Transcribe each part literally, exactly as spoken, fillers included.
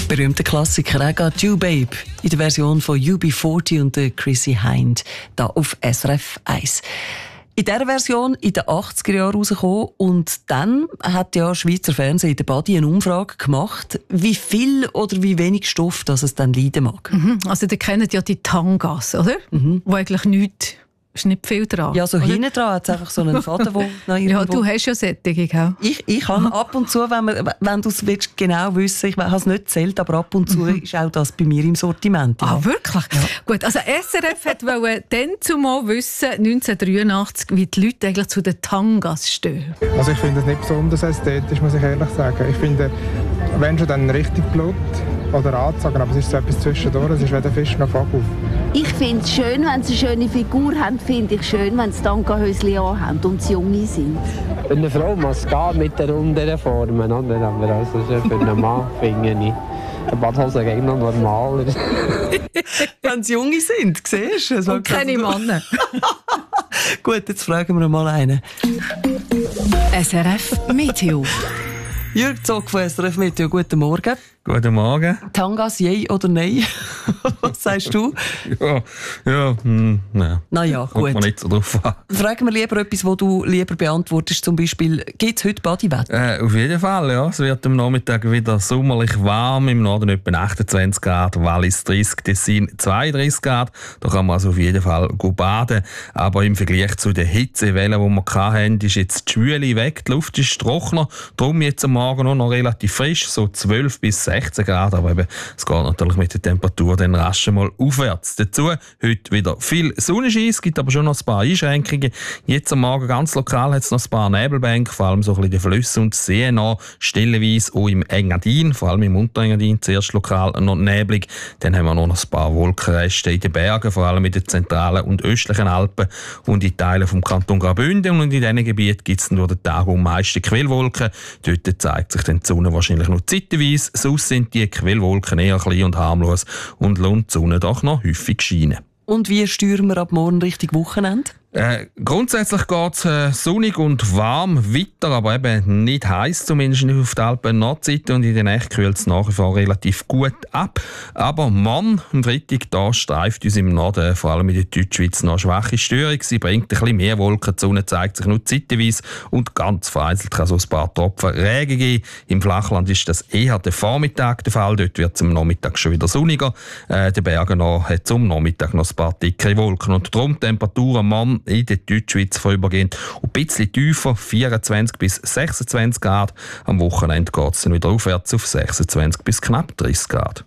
Berühmter Klassiker, I Got You Babe, in der Version von U B vierzig und der Chrissy Hind, da auf S R F eins. In dieser Version in den achtziger Jahren rausgekommen und dann hat ja Schweizer Fernsehen in der Badi eine Umfrage gemacht, wie viel oder wie wenig Stoff das es dann leiden mag. Mhm. Also ihr kennt ja die Tangas, oder? Mhm. Wo eigentlich nichts, ist nicht viel dran. Ja, so hinten dran hat es einfach so einen Faden, wo noch irgendwo... Ja, du hast ja Sättige, gell? Ich, ich kann ab und zu, wenn, man, wenn du es willst, genau wissen, ich habe es nicht gezählt, aber ab und zu mhm. ist auch das bei mir im Sortiment. Ja. Ah, wirklich? Ja. Gut, also S R F wollte dann zumal wissen, neunzehnhundertdreiundachtzig, wie die Leute eigentlich zu den Tangas stehen. Also ich finde es nicht besonders ästhetisch, muss ich ehrlich sagen. Ich finde, wenn schon dann richtig Blut oder anzogen, aber es ist so etwas zwischendurch, es ist weder Fisch noch Vogel. Ich finde es schön, wenn sie eine schöne Figur haben, finde ich schön, wenn sie Tanga-Höschen anhaben und sie junge sind. Eine Frau muss gehen mit den runden Formen, oder? Aber also für einen Mann finde ich eine Badhose gegen noch normaler. Wenn sie junge sind, siehst du? Und keine Männer. Gut, jetzt fragen wir mal einen. S R F Meteo. Jürg Zock von S R F Meteo, guten Morgen. Guten Morgen. Tangas, yay oder nein? Was sagst du? Ja, ja, hm, nein. Na ja, gut. Kommt man nicht so drauf an. Fragen wir lieber etwas, das du lieber beantwortest. Zum Beispiel, gibt es heute Bodywetter? Äh, auf jeden Fall, ja. Es wird am Nachmittag wieder sommerlich warm. Im Norden etwa achtundzwanzig Grad, Wallis dreißig, Tessin zweiunddreißig Grad. Da kann man also auf jeden Fall gut baden. Aber im Vergleich zu den Hitzewellen, die wir hatten, ist jetzt die Schwüle weg. Die Luft ist trockener. Darum jetzt am Morgen noch, noch relativ frisch, so zwölf bis sechzehn Grad. Aber eben, es geht natürlich mit der Temperatur dann rasch mal aufwärts. Dazu heute wieder viel Sonnenschein. Es gibt aber schon noch ein paar Einschränkungen. Jetzt am Morgen ganz lokal hat es noch ein paar Nebelbänke, vor allem so ein bisschen die Flüsse und Seen noch. Stellenweise auch im Engadin, vor allem im Unterengadin, zuerst lokal noch neblig. Dann haben wir noch ein paar Wolkenreste in den Bergen, vor allem in den zentralen und östlichen Alpen und in Teilen vom Kanton Graubünden. Und in diesen Gebieten gibt es durch den Tag am meisten Quellwolken. Dort zeigt sich dann die Sonne wahrscheinlich noch zeitweise. Sonst sind die Quellwolken eher klein und harmlos und lohnt die Sonne doch noch häufig scheinen. Und wie steuern wir ab morgen Richtung Wochenende? Äh, grundsätzlich geht es äh, sonnig und warm weiter, aber eben nicht heiß, zumindest nicht auf der Alpen-Nordseite, und in der Nacht kühlt es nach wie vor relativ gut ab. Aber morgen, am Freitag, da streift uns im Norden, vor allem in der Deutschschweiz, noch eine schwache Störung. Sie bringt ein bisschen mehr Wolken, die Sonne zeigt sich nur zeitweise und ganz vereinzelt kann so ein paar Tropfen Regen geben. Im Flachland ist das eher der Vormittag der Fall, dort wird es am Nachmittag schon wieder sonniger. Äh, den Bergen hat es am Nachmittag noch ein paar dickere Wolken und darum Temperaturen morgen in der Deutschschweiz vorübergehend ein bisschen tiefer, vierundzwanzig bis sechsundzwanzig Grad. Am Wochenende geht es dann wieder aufwärts auf sechsundzwanzig bis knapp dreißig Grad.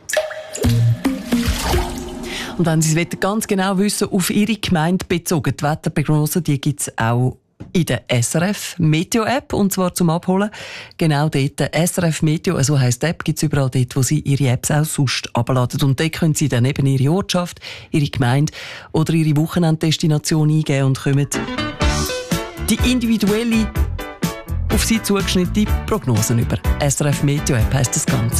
Und wenn Sie es ganz genau wissen, auf Ihre Gemeinde bezogen, die Wetterprognose, die gibt es auch in der S R F Meteo App, und zwar zum Abholen. Genau dort, S R F Meteo, so heisst die App, gibt es überall dort, wo Sie Ihre Apps auch sonst abladen. Und dort können Sie dann eben Ihre Ortschaft, Ihre Gemeinde oder Ihre Wochenenddestination eingeben und kommen die individuelle, auf Sie zugeschnittene Prognosen über. S R F Meteo App heisst das Ganze.